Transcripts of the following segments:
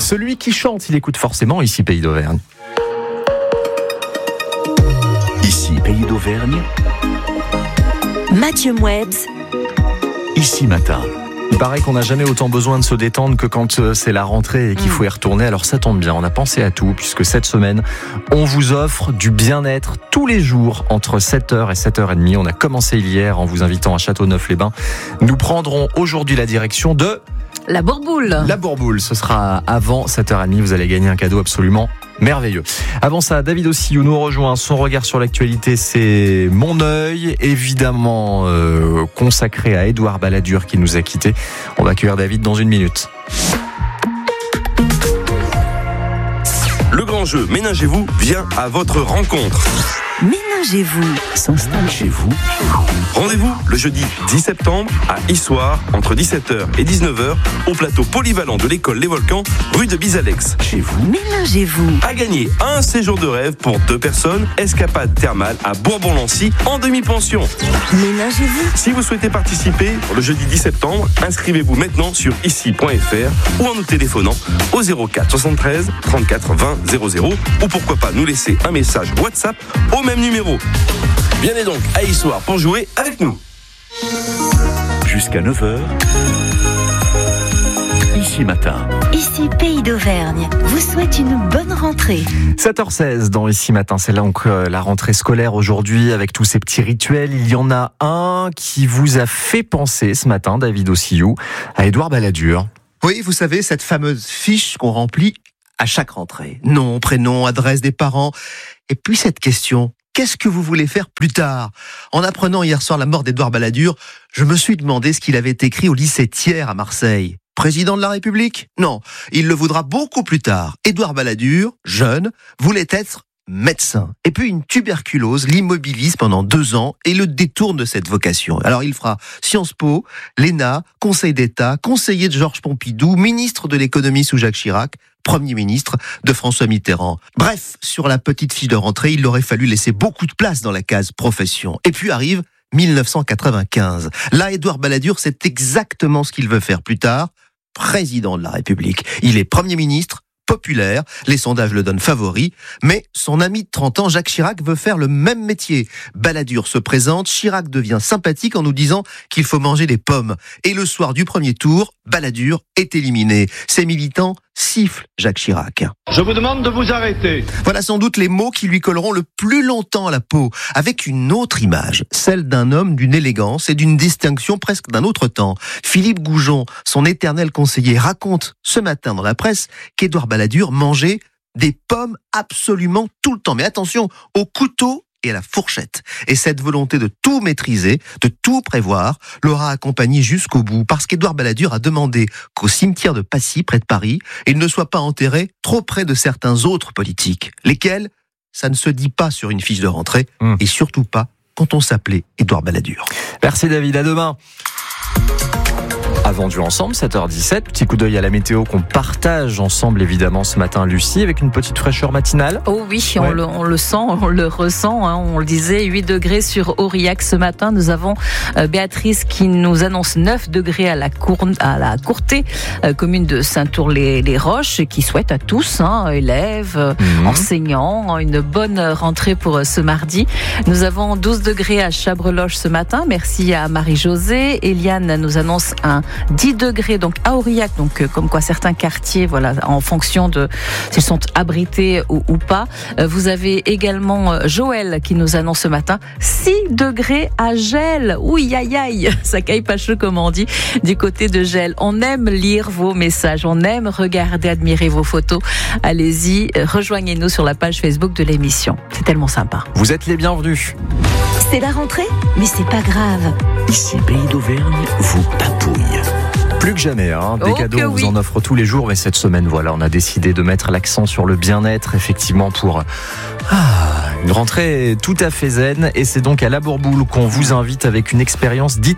Celui qui chante, il écoute forcément ici Pays d'Auvergne. Ici Pays d'Auvergne. Mathieu Mouebs. Ici Matin. Il paraît qu'on n'a jamais autant besoin de se détendre que quand c'est la rentrée et qu'il faut y retourner. Alors ça tombe bien, on a pensé à tout puisque cette semaine, on vous offre du bien-être tous les jours entre 7h et 7h30. On a commencé hier en vous invitant à Châteauneuf-les-Bains. Nous prendrons aujourd'hui la direction de... La Bourboule. La Bourboule, ce sera avant 7h30. Vous allez gagner un cadeau absolument merveilleux. Avant ça, David Ossillou nous rejoint. Son regard sur l'actualité, c'est Mon œil, évidemment consacré à Édouard Balladur qui nous a quittés. On va accueillir David dans une minute. Le grand jeu Ménagez-vous vient à votre rencontre. Ménagez-vous S'installe chez vous. Rendez-vous le jeudi 10 septembre à Issoire entre 17h et 19h au plateau polyvalent de l'école Les Volcans, rue de Bizalex. Chez vous. Ménagez-vous À gagner un séjour de rêve pour 2 personnes, escapade thermale à Bourbon-Lancy en demi-pension. Ménagez-vous Si vous souhaitez participer le jeudi 10 septembre, inscrivez-vous maintenant sur ici.fr ou en nous téléphonant au 04 73 34 20 00 ou pourquoi pas nous laisser un message WhatsApp au même numéro. Venez donc à Issoire pour jouer avec nous. Jusqu'à 9h. Ici Matin. Ici Pays d'Auvergne vous souhaite une bonne rentrée. 7h16 dans Ici Matin, c'est là donc la rentrée scolaire aujourd'hui avec tous ces petits rituels. Il y en a un qui vous a fait penser ce matin, David Ossillou, à Édouard Balladur. Oui, vous savez, cette fameuse fiche qu'on remplit à chaque rentrée. Nom, prénom, adresse des parents. Et puis cette question, qu'est-ce que vous voulez faire plus tard ? En apprenant hier soir la mort d'Édouard Balladur, je me suis demandé ce qu'il avait écrit au lycée Thiers à Marseille. Président de la République ? Non, il le voudra beaucoup plus tard. Édouard Balladur, jeune, voulait être médecin. Et puis une tuberculose l'immobilise pendant 2 ans et le détourne de cette vocation. Alors il fera Sciences Po, l'ENA, Conseil d'État, conseiller de Georges Pompidou, ministre de l'économie sous Jacques Chirac, Premier ministre de François Mitterrand. Bref, sur la petite fiche de rentrée, il aurait fallu laisser beaucoup de place dans la case profession. Et puis arrive 1995. Là, Édouard Balladur, c'est exactement ce qu'il veut faire plus tard, président de la République. Il est Premier ministre, populaire, les sondages le donnent favori, mais son ami de 30 ans, Jacques Chirac, veut faire le même métier. Balladur se présente, Chirac devient sympathique en nous disant qu'il faut manger des pommes. Et le soir du premier tour, Balladur est éliminé. Ses militants sifflent Jacques Chirac. Je vous demande de vous arrêter. Voilà sans doute les mots qui lui colleront le plus longtemps à la peau, avec une autre image, celle d'un homme d'une élégance et d'une distinction presque d'un autre temps. Philippe Goujon, son éternel conseiller, raconte ce matin dans la presse qu'Édouard Balladur mangeait des pommes absolument tout le temps. Mais attention, au couteau et à la fourchette. Et cette volonté de tout maîtriser, de tout prévoir, l'aura accompagné jusqu'au bout, parce qu'Édouard Balladur a demandé qu'au cimetière de Passy, près de Paris, il ne soit pas enterré trop près de certains autres politiques. Lesquels ? Ça ne se dit pas sur une fiche de rentrée, et surtout pas quand on s'appelait Édouard Balladur. Merci David, à demain. Vendu ensemble, 7h17, petit coup d'œil à la météo qu'on partage ensemble évidemment ce matin, Lucie, avec une petite fraîcheur matinale. Oh oui, ouais. on le sent, on le ressent, hein, on le disait, 8 degrés sur Aurillac ce matin. Nous avons Béatrice qui nous annonce 9 degrés à la Courtée, commune de Saint-Tour-les-Roches, qui souhaite à tous, élèves, enseignants, une bonne rentrée pour ce mardi. Nous avons 12 degrés à Chabreloche ce matin, merci à Marie-Josée. Eliane nous annonce un 10 degrés donc à Aurillac, donc comme quoi certains quartiers, voilà, en fonction de s'ils sont abrités ou pas. Vous avez également Joël qui nous annonce ce matin 6 degrés à Gel. Oui, aïe aïe, ça caille pas chaud comme on dit du côté de Gel. On aime lire vos messages, on aime regarder, admirer vos photos. Allez-y, rejoignez-nous sur la page Facebook de l'émission. C'est tellement sympa. Vous êtes les bienvenus. C'est la rentrée, mais c'est pas grave. Ici Pays d'Auvergne vous papouille. Plus que jamais, des cadeaux, on vous en offre tous les jours, mais cette semaine, voilà, on a décidé de mettre l'accent sur le bien-être, effectivement, pour une rentrée tout à fait zen. Et c'est donc à la Bourboule qu'on vous invite avec une expérience dite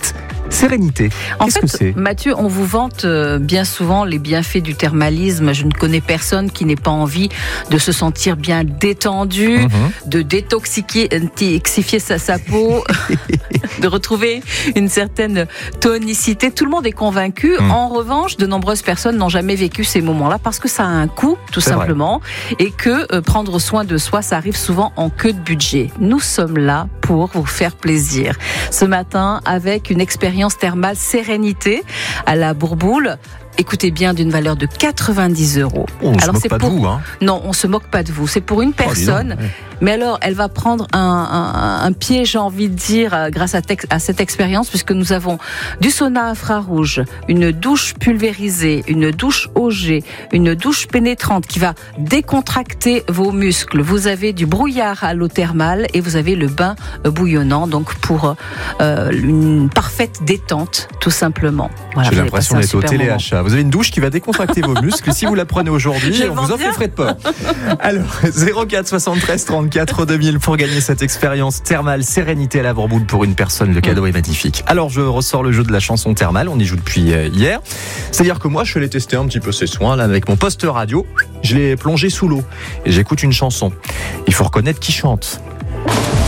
Sérénité. En Qu'est-ce fait, que c'est? Mathieu, on vous vante bien souvent les bienfaits du thermalisme. Je ne connais personne qui n'ait pas envie de se sentir bien détendu, de détoxifier sa peau, de retrouver une certaine tonicité. Tout le monde est convaincu. En revanche, de nombreuses personnes n'ont jamais vécu ces moments-là parce que ça a un coût, tout simplement, et que prendre soin de soi, ça arrive souvent en queue de budget. Nous sommes là pour vous faire plaisir. Ce matin, avec une expérience thermale Sérénité à la Bourboule. Écoutez bien, d'une valeur de 90 €. On ne se moque pas de vous, hein. Non, on se moque pas de vous. C'est pour une personne. Dis donc, ouais. Mais alors, elle va prendre un pied, j'ai envie de dire, grâce à cette expérience, puisque nous avons du sauna infrarouge, une douche pulvérisée, une douche OG, une douche pénétrante qui va décontracter vos muscles. Vous avez du brouillard à l'eau thermale et vous avez le bain bouillonnant, donc pour une parfaite détente, tout simplement. Voilà, j'ai vous allez l'impression passer un d'être au super moment. téléachat. Vous avez une douche qui va décontracter vos muscles. Si vous la prenez aujourd'hui, Je on vous vends offre bien. les frais de port. Alors, 04 73 34 2000 pour gagner cette expérience thermale Sérénité à la Bourboule pour une personne. Le cadeau est magnifique. Alors, je ressors le jeu de la chanson thermale. On y joue depuis hier. C'est-à-dire que moi, je suis allé tester un petit peu ces soins là avec mon poste radio. Je l'ai plongé sous l'eau et j'écoute une chanson. Il faut reconnaître qui chante.